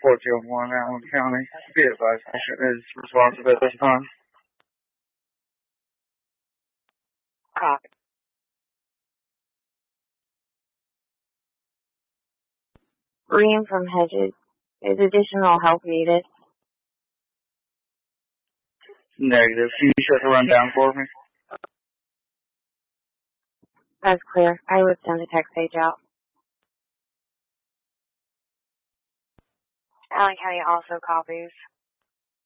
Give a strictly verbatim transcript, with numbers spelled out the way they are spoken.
four two one, Allen County. Be advised, patient is responsive at this time. Copy. Ream from Hedges. Is additional help needed? Negative. Can you shut the rundown for me? That's clear. I would send a text page out. Allen County also copies.